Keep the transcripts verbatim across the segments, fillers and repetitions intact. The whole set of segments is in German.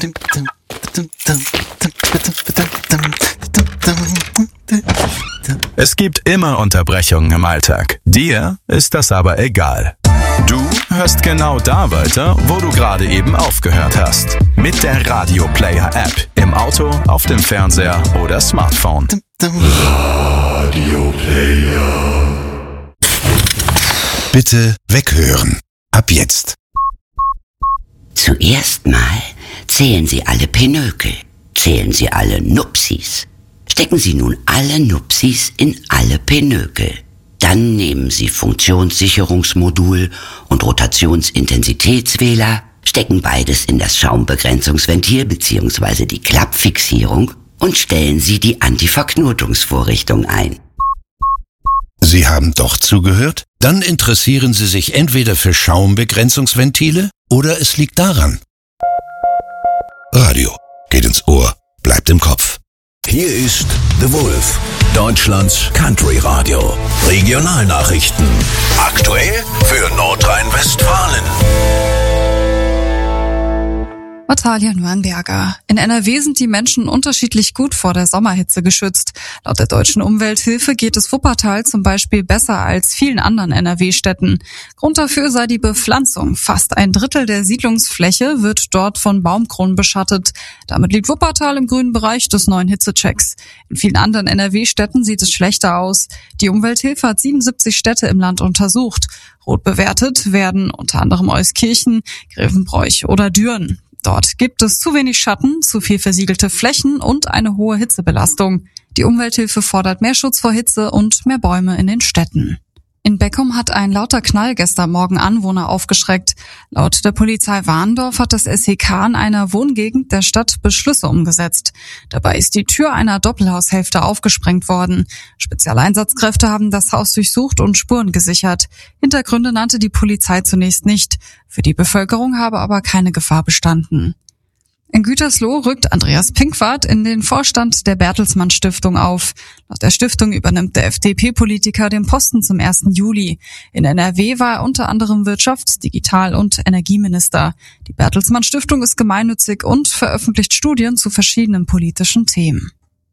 Es gibt immer Unterbrechungen im Alltag. Dir ist das aber egal. Du hörst genau da weiter, wo du gerade eben aufgehört hast. Mit der Radio Player App. Im Auto, auf dem Fernseher oder Smartphone. Radio Player. Bitte weghören. Ab jetzt. Zuerst mal zählen Sie alle Pinökel. Zählen Sie alle Nupsis. Stecken Sie nun alle Nupsis in alle Pinökel. Dann nehmen Sie Funktionssicherungsmodul und Rotationsintensitätswähler, stecken beides in das Schaumbegrenzungsventil bzw. die Klappfixierung und stellen Sie die Antiverknotungsvorrichtung ein. Sie haben doch zugehört? Dann interessieren Sie sich entweder für Schaumbegrenzungsventile oder es liegt daran. Radio geht ins Ohr, bleibt im Kopf. Hier ist The Wolf, Deutschlands Country Radio. Regionalnachrichten. Aktuell für Nordrhein-Westfalen. Natalia Nuernberger. In N R W sind die Menschen unterschiedlich gut vor der Sommerhitze geschützt. Laut der Deutschen Umwelthilfe geht es Wuppertal zum Beispiel besser als vielen anderen N R W-Städten. Grund dafür sei die Bepflanzung. Fast ein Drittel der Siedlungsfläche wird dort von Baumkronen beschattet. Damit liegt Wuppertal im grünen Bereich des neuen Hitzechecks. In vielen anderen N R W-Städten sieht es schlechter aus. Die Umwelthilfe hat siebenundsiebzig Städte im Land untersucht. Rot bewertet werden unter anderem Euskirchen, Grevenbroich oder Düren. Dort gibt es zu wenig Schatten, zu viel versiegelte Flächen und eine hohe Hitzebelastung. Die Umwelthilfe fordert mehr Schutz vor Hitze und mehr Bäume in den Städten. In Beckum hat ein lauter Knall gestern Morgen Anwohner aufgeschreckt. Laut der Polizei Warndorf hat das S E K in einer Wohngegend der Stadt Beschlüsse umgesetzt. Dabei ist die Tür einer Doppelhaushälfte aufgesprengt worden. Spezialeinsatzkräfte haben das Haus durchsucht und Spuren gesichert. Hintergründe nannte die Polizei zunächst nicht. Für die Bevölkerung habe aber keine Gefahr bestanden. In Gütersloh rückt Andreas Pinkwart in den Vorstand der Bertelsmann Stiftung auf. Laut der Stiftung übernimmt der F D P-Politiker den Posten zum ersten Juli. In N R W war er unter anderem Wirtschafts-, Digital- und Energieminister. Die Bertelsmann Stiftung ist gemeinnützig und veröffentlicht Studien zu verschiedenen politischen Themen.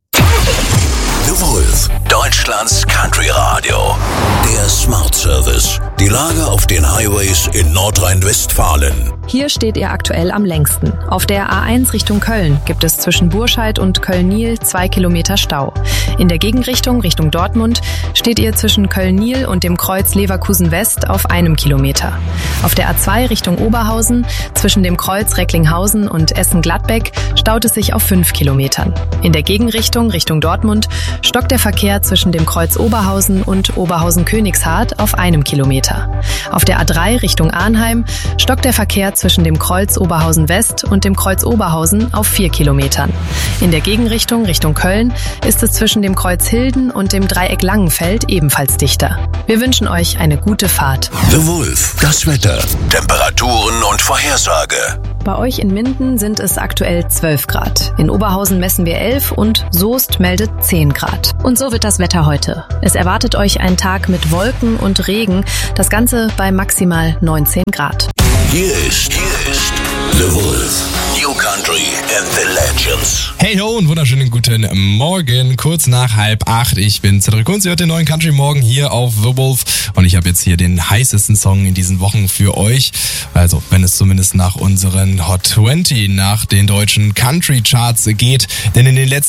The Wolf, Deutschlands Country Radio. Der Smart Service. Die Lage auf den Highways in Nordrhein-Westfalen. Hier steht ihr aktuell am längsten. Auf der A eins Richtung Köln gibt es zwischen Burscheid und Köln-Nil zwei Kilometer Stau. In der Gegenrichtung Richtung Dortmund steht ihr zwischen Köln-Nil und dem Kreuz Leverkusen West auf einem Kilometer. Auf der A zwei Richtung Oberhausen zwischen dem Kreuz Recklinghausen und Essen-Gladbeck staut es sich auf fünf Kilometern. In der Gegenrichtung Richtung Dortmund stockt der Verkehr zwischen dem Kreuz Oberhausen und Oberhausen-Königshardt auf einem Kilometer. Auf der A drei Richtung Arnheim stockt der Verkehr zwischen dem Kreuz Oberhausen West und dem Kreuz Oberhausen auf vier Kilometern. In der Gegenrichtung Richtung Köln ist es zwischen dem Kreuz Hilden und dem Dreieck Langenfeld ebenfalls dichter. Wir wünschen euch eine gute Fahrt. The Wolf, das Wetter, Temperaturen und Vorhersage. Bei euch in Minden sind es aktuell zwölf Grad. In Oberhausen messen wir elf und Soest meldet zehn Grad. Und so wird das Wetter heute. Es erwartet euch ein Tag mit Wolken und Regen. Das Ganze bei maximal neunzehn Grad. Hier ist, hier ist The Wolf. New Country and the Legends. Hey ho und wunderschönen guten Morgen, kurz nach halb acht. Ich bin Cedric Kunz, ihr hört den neuen Country Morgen hier auf The Wolf und ich habe jetzt hier den heißesten Song in diesen Wochen für euch. Also, wenn es zumindest nach unseren Hot zwanzig, nach den deutschen Country Charts geht, denn in den letzten